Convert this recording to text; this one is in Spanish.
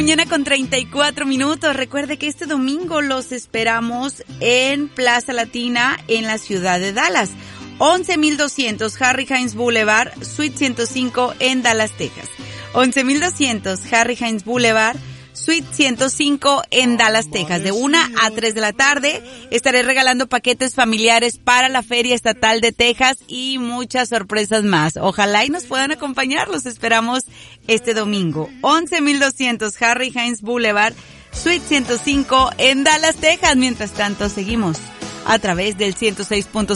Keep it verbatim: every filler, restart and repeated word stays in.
mañana con treinta y cuatro minutos. Recuerde que este domingo los esperamos en Plaza Latina en la ciudad de Dallas. once mil doscientos Harry Hines Boulevard, Suite ciento cinco en Dallas, Texas. once mil doscientos Harry Hines Boulevard, Suite ciento cinco en Dallas, Texas. De una a tres de la tarde estaré regalando paquetes familiares para la Feria Estatal de Texas y muchas sorpresas más. Ojalá y nos puedan acompañar. Los esperamos este domingo. once mil doscientos Harry Hines Boulevard, Suite ciento cinco en Dallas, Texas. Mientras tanto, seguimos a través del ciento seis punto